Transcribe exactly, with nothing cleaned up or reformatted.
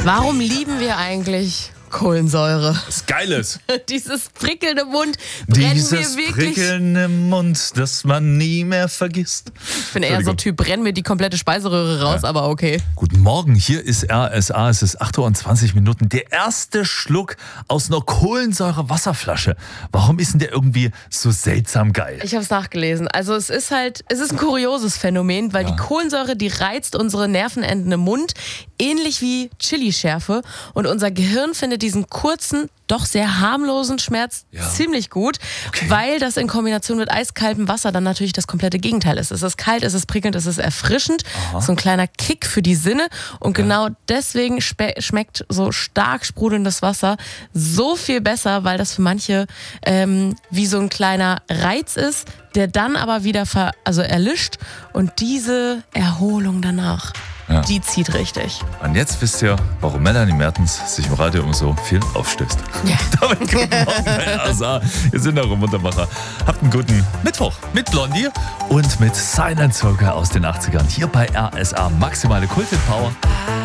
Warum lieben wir eigentlich Kohlensäure? Das Geiles. Dieses prickelnde Mund brennen Dieses wir wirklich. prickelnde Mund, das man nie mehr vergisst. Ich bin eher so Typ, brennen mir die komplette Speiseröhre raus, ja. Aber okay. Guten Morgen, hier ist R S A, es ist acht Uhr und zwanzig Minuten. Der erste Schluck aus einer Kohlensäure-Wasserflasche. Warum ist denn der irgendwie so seltsam geil? Ich habe es nachgelesen. Also es ist halt, es ist ein kurioses Phänomen, weil ja. die Kohlensäure, die reizt unsere Nervenenden im Mund, ähnlich wie Chilischärfe. Und unser Gehirn findet diesen kurzen, doch sehr harmlosen Schmerz ja. ziemlich gut, okay. weil das in Kombination mit eiskaltem Wasser dann natürlich das komplette Gegenteil ist. Es ist kalt, es ist prickelnd, es ist erfrischend. Aha. So ein kleiner Kick für die Sinne. Und ja. genau deswegen spe- schmeckt so stark sprudelndes Wasser so viel besser, weil das für manche ähm, wie so ein kleiner Reiz ist, der dann aber wieder ver- also erlischt. Und diese Erholung danach, ja. die zieht richtig. Und jetzt wisst ihr, warum Melanie Mertens sich im Radio um so viel aufstößt. Ja. Damit guten Morgen bei R S A. Wir sind eure Muntermacher. Habt einen guten Mittwoch mit Blondie und mit Silent Circle aus den achtzigern. Hier bei R S A. Maximale Kult Power.